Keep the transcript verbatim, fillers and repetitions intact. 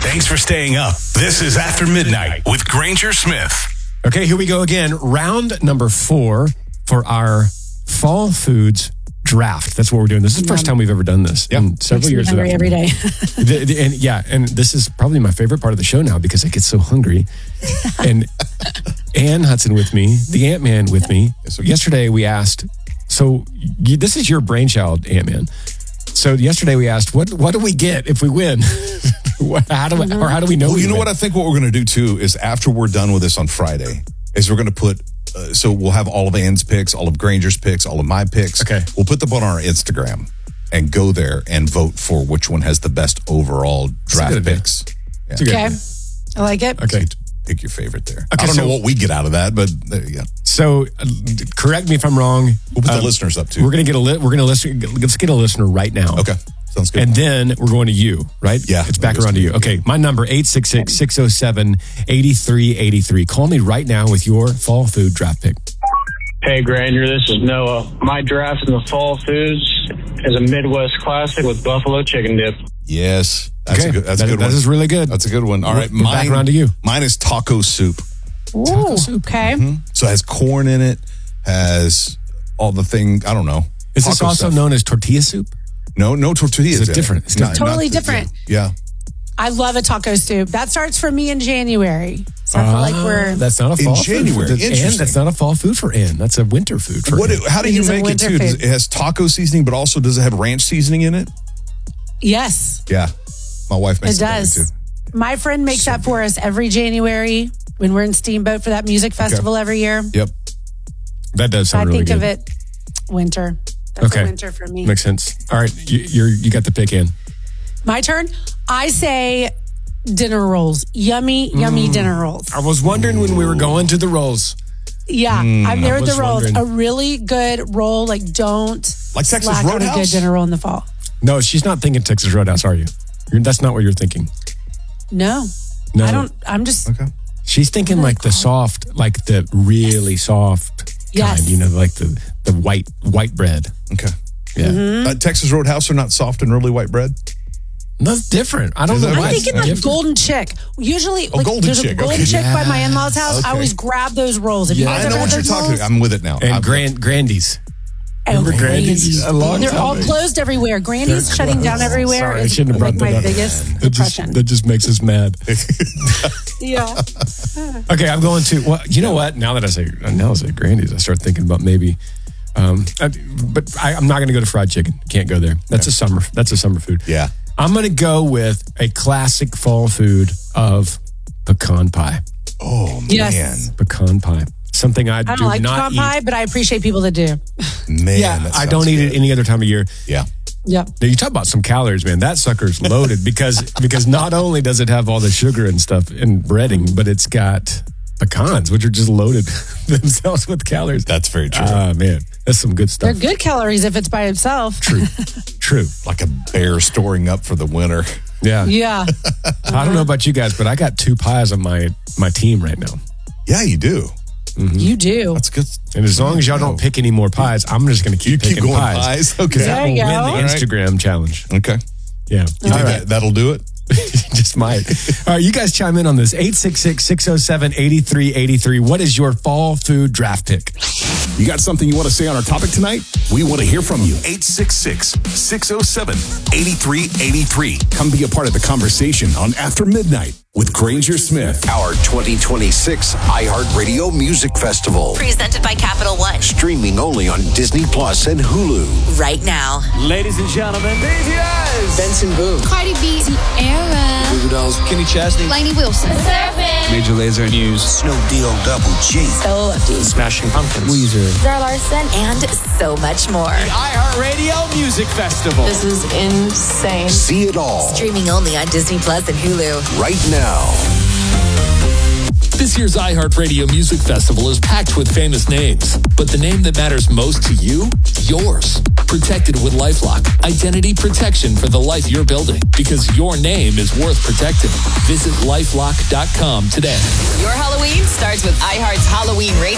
Thanks for staying up. This is After Midnight with Granger Smith. Okay, here we go again. Round number four for our fall foods draft. That's what we're doing. This is the first time we've ever done this yeah. in several years. Hungry every day. the, the, and yeah, and this is probably my favorite part of the show now because I get so hungry. And Ann Hudson with me, the Ant-Man with me. So yesterday we asked, so you, this is your brainchild, Ant-Man. So yesterday we asked, what what do we get if we win? how do we, or how do we know? Well, we you know win? what I think what we're going to do too is after we're done with this on Friday, is we're going to put. Uh, so we'll have all of Ann's picks, all of Granger's picks, all of my picks. Okay, we'll put them on our Instagram and go there and vote for which one has the best overall draft picks. Yeah. Okay, I like it. Okay, pick your favorite there. Okay, I don't so, know what we get out of that, but there you go. So, uh, correct me if I'm wrong. We'll put the um, listeners up too. We're gonna get a li- we're gonna listen. Let's get a listener right now. Okay, sounds good. And then we're going to you, right? Yeah, it's back around to you. Okay, my number eight six six, six oh seven, eight three eight three. Call me right now with your fall food draft pick. Hey Granger, this is Noah. My draft in the fall foods is a Midwest classic with buffalo chicken dip. Yes, that's okay. a good. That's that, a good that one. That is really good. That's a good one. All we're, right, we're mine, back around to you. Mine is taco soup. Ooh, taco soup. Okay. Mm-hmm. So it has corn in it, has all the thing. I don't know. Is this also stuff. known as tortilla soup? No, no tortillas. Is it different? It. It's different. Not, Totally not, different. Yeah. I love a taco soup. That starts for me in January. So I feel like we're. That's not a fall in January. food for Interesting. Ann, that's not a fall food for Ann. That's a winter food for What? Ann. How do It you is a make it winter too? Does food. it, it has taco seasoning, but also does it have ranch seasoning in it? Yes, Yeah, my wife makes it it that way, does. too. My friend makes that for us every January when we're in Steamboat for that music festival every year. Yep. That does I sound really think good. of it winter. That's Okay. a winter for me. Makes sense. All right, you, you're you got the pick in. My turn. I say dinner rolls. Yummy, yummy dinner rolls. I was wondering when we were going to the rolls. Yeah, I'm there I with the was rolls. wondering. A really good roll. Like don't Like Texas slack on a Roadhouse? good dinner roll in the fall. No, she's not thinking Texas Roadhouse, are you? You're, that's not what you're thinking. No, No, I don't. I'm just. Okay. She's thinking like the soft, like the really soft Yes. kind. You know, like the the white white bread. Okay. Yeah, Mm-hmm. Uh, Texas Roadhouse are not soft and really white bread. that's different. I don't Is know that why. I'm right? it's thinking like different. Golden Chick. Usually, like Golden there's Chick, a Golden okay. Chick by my Yes. in-laws' house. I Okay. always grab those rolls. Have you Yeah. guys I ever know had what you're those talking rolls? about. I'm with it now. And I'm- Grand Grandy's. Oh, Remember Grandy's? Grandy's. A long They're time all ago. closed everywhere. Grandy's They're shutting down closed. everywhere. Sorry, I is shouldn't have like brought my that up. biggest That just, depression. that just makes us mad. Yeah. Okay, I'm going to. Well, you know what? Now that I say now I say Grandy's, I start thinking about maybe. Um, I, but I, I'm not going to go to fried chicken. Can't go there. That's a summer. That's a summer food. Yeah. I'm going to go with a classic fall food of pecan pie. Oh man. Yes. Pecan pie. Something I, I do don't like not pecan eat. pie, but I appreciate people that do. Man. Yeah, that I sounds don't eat good. it any other time of year. Yeah. Yep. Now, you talk about some calories, man. That sucker's loaded because because not only does it have all the sugar and stuff and breading, but it's got pecans, which are just loaded themselves with calories. That's very true. Ah, man, that's some good They're stuff. good calories if it's by itself. True, true. Like a bear storing up for the winter. Yeah. Yeah. I don't know about you guys, but I got two pies on my my team right now. Yeah, you do. You do. That's good. And as long as y'all don't pick any more pies, I'm just going to keep You keep picking going pies. pies. Okay. That There will you win go. the All right. Instagram challenge. Okay. Yeah. You think that, that'll do it? Just might. All right, you guys chime in on this. eight six six, six oh seven, eight three eight three. What is your fall food draft pick? You got something you want to say on our topic tonight? We want to hear from you. eight six six, six oh seven, eight three eight three. Come be a part of the conversation on After Midnight with Granger Smith. Our twenty twenty-six iHeartRadio Music Festival. Presented by Capital One. Streaming only on Disney Plus and Hulu. Right now. Ladies and gentlemen, B T S. Benson Boone. Cardi B. Tiara. Goo Goo Dolls. Kenny Chesney. Lainey Wilson. Major Lazer. News. Snow Deal Double G. So Lefty. Smashing Pumpkins. Weezer. Zara Larson. And so much more. iHeartRadio Music Festival. This is insane. See it all Streaming only on Disney Plus and Hulu. right now. This year's iHeartRadio Music Festival is packed with famous names, but the name that matters most to you? Yours. Protected with LifeLock. Identity protection for the life you're building, because your name is worth protecting. Visit lifelock dot com today. Your Halloween starts with iHeart's Halloween Radio.